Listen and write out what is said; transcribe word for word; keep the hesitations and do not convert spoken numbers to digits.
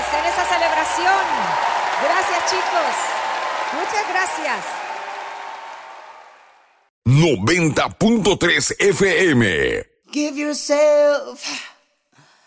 en esa celebración. Gracias, chicos. Muchas gracias. noventa punto tres F M. Give yourself